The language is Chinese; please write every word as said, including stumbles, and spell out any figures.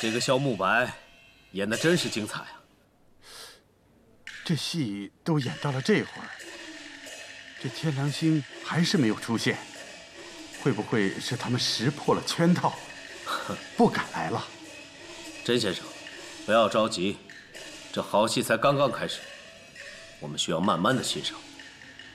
这个萧慕白演的真是精彩啊！ 这戏都演到了这会儿，这天狼星还是没有出现，会不会是他们识破了圈套，不敢来了？ 甄先生，不要着急，这好戏才刚刚开始，我们需要慢慢的欣赏。